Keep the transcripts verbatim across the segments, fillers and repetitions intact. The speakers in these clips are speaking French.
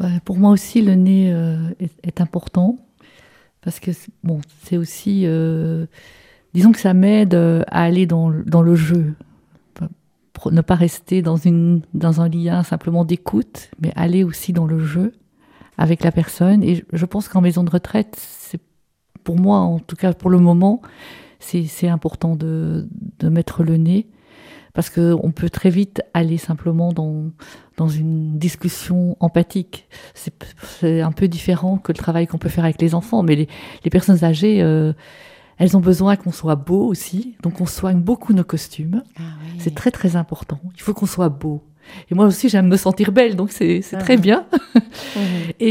Bah, pour moi aussi, le nez euh, est, est important parce que c'est- bon, c'est aussi, euh, disons que ça m'aide euh, à aller dans, le- dans le jeu, Pas- pour ne pas rester dans une dans un lien simplement d'écoute, mais aller aussi dans le jeu avec la personne. Et je, je pense qu'en maison de retraite, c'est pour moi, en tout cas pour le moment, c'est c'est important de de mettre le nez. Parce qu'on peut très vite aller simplement dans, dans une discussion empathique. C'est, c'est un peu différent que le travail qu'on peut faire avec les enfants. Mais les, les personnes âgées, euh, elles ont besoin qu'on soit beau aussi. Donc on soigne beaucoup nos costumes. Ah oui. C'est très très important. Il faut qu'on soit beau. Et moi aussi, j'aime me sentir belle, donc c'est, c'est Ah très oui. bien. Mhm.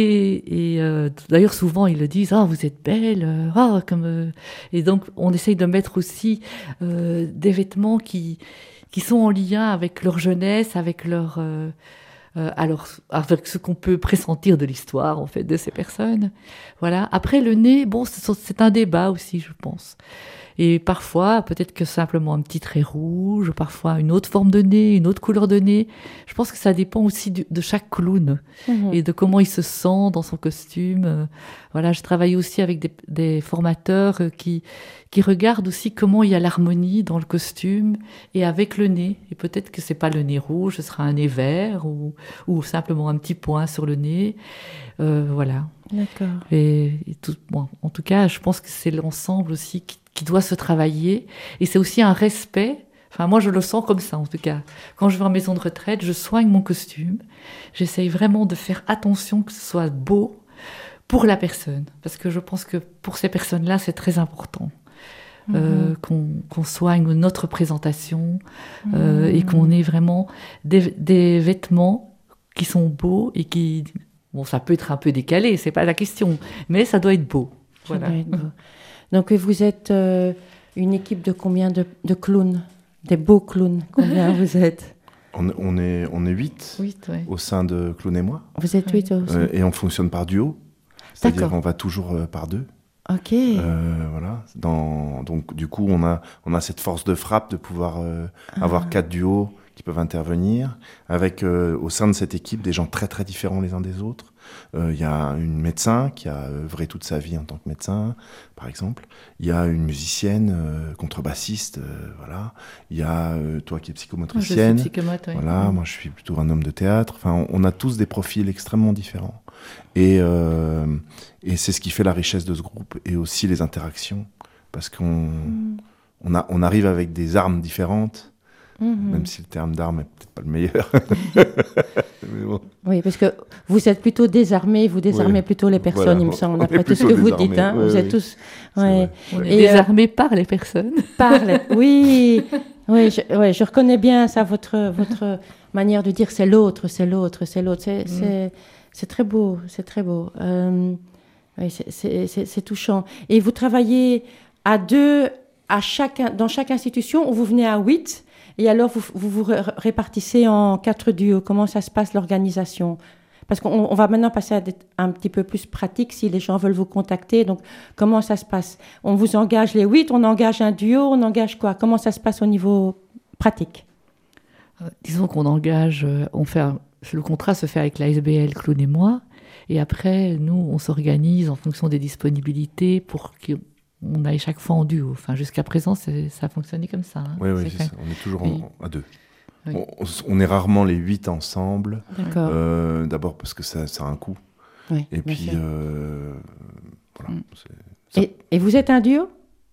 Et, et euh, d'ailleurs, souvent, ils le disent, ah, vous êtes belle, euh, ah, comme. euh. Et donc, on essaye de mettre aussi euh, des vêtements qui, qui sont en lien avec leur jeunesse, avec leur, euh, euh, alors, avec ce qu'on peut pressentir de l'histoire, en fait, de ces personnes. Voilà. Après, le nez, bon, c'est, c'est un débat aussi, je pense. Et parfois, peut-être que simplement un petit trait rouge, parfois une autre forme de nez, une autre couleur de nez. Je pense que ça dépend aussi du- de chaque clown Mhm. et de comment il se sent dans son costume. Euh, voilà, je travaille aussi avec des, des formateurs euh, qui, qui regardent aussi comment il y a l'harmonie dans le costume et avec le nez. Et peut-être que c'est pas le nez rouge, ce sera un nez vert ou, ou simplement un petit point sur le nez. Euh, voilà. D'accord. Et, et tout, bon, en tout cas, je pense que c'est l'ensemble aussi qui, qui doit se travailler. Et c'est aussi un respect. Enfin, moi, je le sens comme ça, en tout cas. Quand je vais en maison de retraite, je soigne mon costume. J'essaye vraiment de faire attention que ce soit beau pour la personne. Parce que je pense que pour ces personnes-là, c'est très important. Euh, Mhm. qu'on, qu'on soigne notre présentation euh, et qu'on ait vraiment des, des vêtements qui sont beaux et qui... Bon, ça peut être un peu décalé, c'est pas la question, mais ça doit être beau. Ça Voilà. doit être beau. Donc, vous êtes euh, une équipe de combien de, de clowns? Des beaux clowns. Combien vous êtes? On, on est on est huit Oui, ouais. au sein de Clown et moi, Vous êtes huit aussi. Euh, et on fonctionne par duo, c'est-à-dire D'accord. qu'on va toujours euh, par deux. Ok. Euh, voilà. Dans, donc du coup, on a on a cette force de frappe de pouvoir euh, avoir quatre duos qui peuvent intervenir avec euh, au sein de cette équipe des gens très très différents les uns des autres. Il euh, y a une médecin qui a œuvré toute sa vie en tant que médecin, par exemple. Il y a une musicienne, euh, contrebassiste, euh, voilà. Il y a euh, toi qui es psychomotricienne. Je suis psychomote, oui. Voilà, Mm. moi je suis plutôt un homme de théâtre. Enfin, on, on a tous des profils extrêmement différents. Et, euh, et c'est ce qui fait la richesse de ce groupe et aussi les interactions. Parce qu'on Mm. on a, on arrive avec des armes différentes, Mhm. même si le terme d'arme est peut-être pas le meilleur. Mais bon. Oui, parce que vous êtes plutôt désarmés, vous désarmez Oui. plutôt les personnes, Voilà, il me on- semble, on est après tout ce que plutôt vous désarmés. dites. Hein. Oui, vous oui. êtes tous... C'est Ouais. vrai. On est Et, euh, désarmé par les personnes. Parle. Oui, oui, je, ouais, je reconnais bien ça, votre, votre manière de dire c'est l'autre, c'est l'autre, c'est l'autre. C'est, Mm. c'est, c'est très beau, c'est très beau. Euh, oui, c'est, c'est, c'est, c'est touchant. Et vous travaillez à deux à chaque, dans chaque institution ou vous venez à huit et alors vous vous, vous ré- répartissez en quatre duos. Comment ça se passe l'organisation? Parce qu'on on va maintenant passer à des, un petit peu plus pratique si les gens veulent vous contacter. Donc, comment ça se passe? On vous engage les huit, on engage un duo, on engage quoi? Comment ça se passe au niveau pratique? Euh, disons qu'on engage, euh, on fait un- le contrat se fait avec l'A S B L Clown et moi, et après, nous, on s'organise en fonction des disponibilités pour qu'on aille chaque fois en duo. Enfin, jusqu'à présent, c'est- ça a fonctionné comme ça. Hein. Oui, oui, C'est c'est fait. ça. On est toujours Oui. en- à deux. Oui. On, on est rarement les huit ensemble. D'accord. Euh, d'abord parce que ça, ça a un coût. Oui, Et bien puis, sûr. euh, voilà. Mm. c'est- Et, et vous êtes un duo?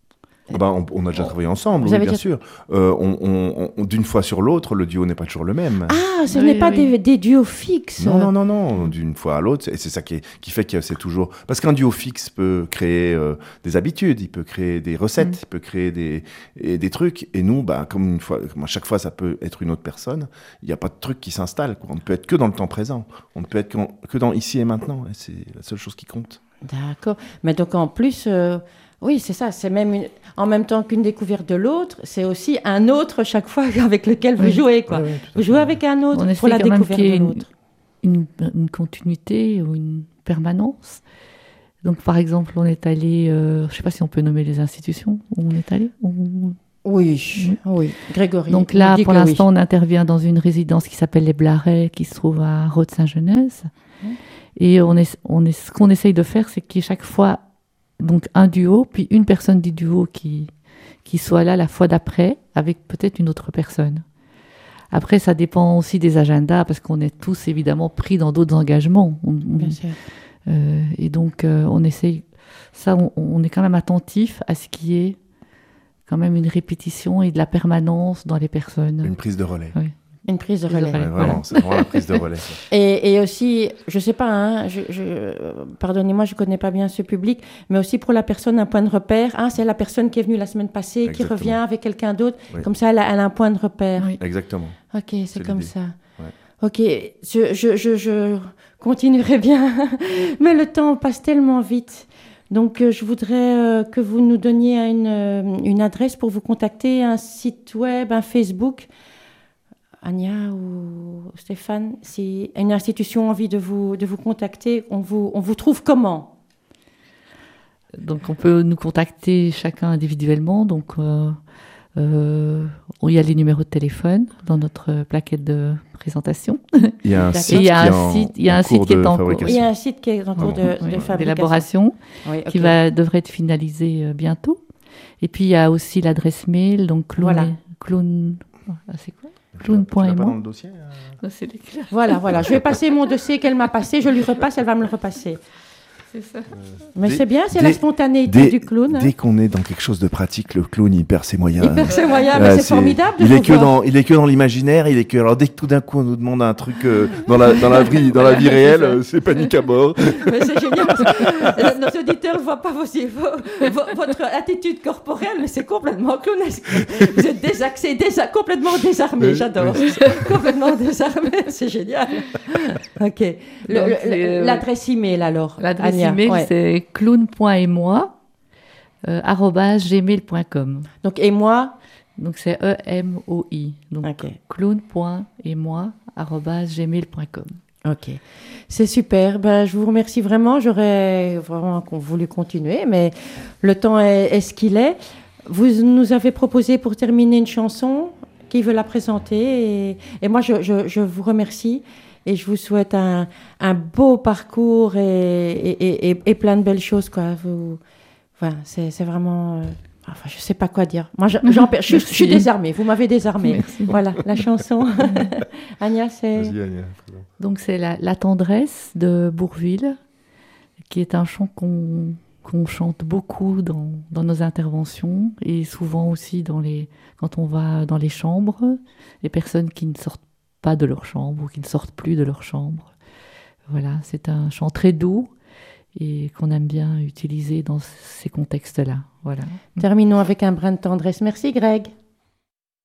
Ah bah, on, on a déjà travaillé ensemble, Vous oui, avez bien déjà- sûr. Euh, on, on- on- d'une fois sur l'autre, le duo n'est pas toujours le même. Ah, ce Oui, n'est pas oui. des, des duos fixes. Non, non, non, non, d'une fois à l'autre, et c'est ça qui, est- qui fait que c'est toujours... Parce qu'un duo fixe peut créer euh, des habitudes, il peut créer des recettes, Mm. il peut créer des, et des trucs, et nous, bah, comme, une fois, comme à chaque fois ça peut être une autre personne, il n'y a pas de truc qui s'installe, quoi. On ne peut être que dans le temps présent, on ne peut être qu'en- que dans ici et maintenant, et c'est la seule chose qui compte. D'accord. Mais donc en plus, euh, oui, c'est ça. C'est même une- en même temps qu'une découverte de l'autre, c'est aussi un autre chaque fois avec lequel vous Oui. jouez, quoi. Ouais, ouais, tout à Vous fait. jouez avec un autre On pour essaie la quand même découverte qu'il y ait de une, l'autre. une, une continuité ou une permanence. Donc, par exemple, on est allé, euh, je ne sais pas si on peut nommer les institutions où on est allé. ou- Oui, oui. Grégory. Donc nous là, dit pour que oui. l'instant, on intervient dans une résidence qui s'appelle Les Blarets, qui se trouve à Rhodes-Saint-Genèse. Mhm. Et on est, on est, ce qu'on essaye de faire, c'est qu'il y ait chaque fois donc un duo, puis une personne du duo qui, qui soit là la fois d'après, avec peut-être une autre personne. Après, ça dépend aussi des agendas, parce qu'on est tous évidemment pris dans d'autres engagements. On, on, Bien sûr. Euh, et donc, euh, on essaye, ça, on, on est quand même attentif à ce qui est quand même une répétition et de la permanence dans les personnes. Une prise de relais. Oui. Une prise de Prise de relais. relais. Ouais, vraiment, Voilà. c'est vraiment la prise de relais. ça. Et, et aussi, je sais pas, hein, je, je, pardonnez-moi, je connais pas bien ce public, mais aussi pour la personne, un point de repère. Ah, c'est la personne qui est venue la semaine passée, Exactement. qui revient avec quelqu'un d'autre. Oui. Comme ça, elle a, elle a un point de repère. Oui. Exactement. Ok, c'est, C'est comme l'idée. ça. Ouais. Ok, je, je, je, je continuerai bien, mais le temps passe tellement vite. Donc, euh, je voudrais euh, que vous nous donniez une, euh, une adresse pour vous contacter, un site web, un Facebook. Anya ou Stéphane, si une institution a envie de vous, de vous contacter, on vous, on vous trouve comment? Donc, on peut nous contacter chacun individuellement. Donc, euh, euh, il y a les numéros de téléphone dans notre plaquette de présentation. Il y a un D'accord. site Et il y a qui est un en, site, il y a en un site cours qui est de en cours. Il y fabrication. a un site qui est en cours de, Vraiment. de Oui, fabrication. d'élaboration, Oui, ok. qui va, devrait être finalisé euh, bientôt. Et puis, il y a aussi l'adresse mail, donc clown, Voilà. clown, ah, c'est quoi? Tu l'as- tu l'as pas clown.aimant. dans le dossier euh Ah, c'est l'éclat. Voilà, voilà. Je vais passer mon dossier qu'elle m'a passé, je lui repasse, elle va me le repasser. C'est ça. Mais Dès- c'est bien, c'est dès- la spontanéité Dès, du clown. hein. dès qu'on est dans quelque chose de pratique, le clown il perd ses moyens. Il perd ses moyens, Ah, mais c'est c'est- formidable de Il vous est que voir. dans, il est que dans l'imaginaire. Il est que alors dès que tout d'un coup on nous demande un truc euh, dans la dans la vie dans la vie réelle, euh, c'est panique à bord. Mais c'est génial parce que euh, nos auditeurs ne voient pas vos, vos- vo- votre attitude corporelle, mais c'est complètement clownesque. Vous êtes désaxé, désa- complètement désarmé, Oui, j'adore. complètement désarmé, c'est génial. Ok. Le- Donc, le- c'est, euh, L'adresse email alors. L'adresse Anya, email, ouais. c'est clown.émoi, euh, arobase gmail point com. Donc, et moi. Donc, c'est E M O I. Donc, Ok. clown.émoi, arobase gmail point com. Ok, c'est super. Ben, je vous remercie vraiment. J'aurais vraiment con- voulu continuer, mais le temps est, est ce qu'il est. Vous nous avez proposé pour terminer une chanson. Qui veut la présenter? Et, et moi, je, je, je vous remercie et je vous souhaite un, un beau parcours et, et, et, et plein de belles choses, quoi. Vous, voilà, c'est, c'est vraiment. euh, Enfin, je sais pas quoi dire. Moi, je, j'en perds- je, je suis Merci. désarmée. Vous m'avez désarmée. Merci. Voilà, la chanson. Agnès, c'est. Vas-y, Anya, présente. Donc, c'est la, la tendresse de Bourvil, qui est un chant qu'on qu'on chante beaucoup dans, dans nos interventions et souvent aussi dans les, quand on va dans les chambres, les personnes qui ne sortent pas de leur chambre ou qui ne sortent plus de leur chambre. Voilà, c'est un chant très doux et qu'on aime bien utiliser dans ces contextes-là. Voilà. Terminons avec un brin de tendresse. Merci, Greg.